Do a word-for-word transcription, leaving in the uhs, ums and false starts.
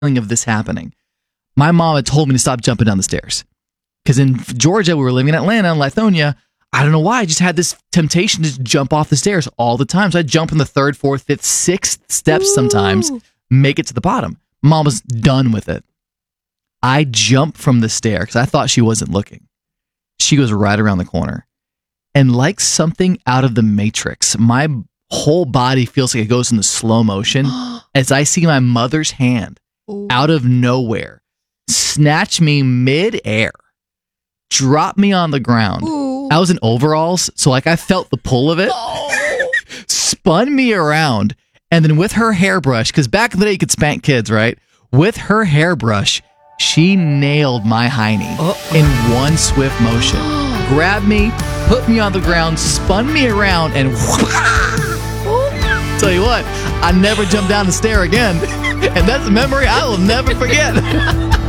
feeling of this happening. My mom had told me to stop jumping down the stairs. Because in Georgia, we were living in Atlanta, in Lithonia. I don't know why. I just had this temptation to jump off the stairs all the time. So I'd jump in the third, fourth, fifth, sixth steps Ooh. sometimes, make it to the bottom. Mom was done with it. I jumped from the stair because I thought she wasn't looking. She goes right around the corner. And like something out of the Matrix, my whole body feels like it goes into slow motion as I see my mother's hand Ooh. out of nowhere snatch me mid-air, drop me on the ground. Ooh. I was in overalls, so like I felt the pull of it, Oh. spun me around, and then with her hairbrush, because back in the day you could spank kids, right? With her hairbrush, she nailed my hiney Uh-oh. in one swift motion. Grabbed me, put me on the ground, spun me around, and tell you what, I never jumped down the stair again. And that's a memory I will never forget.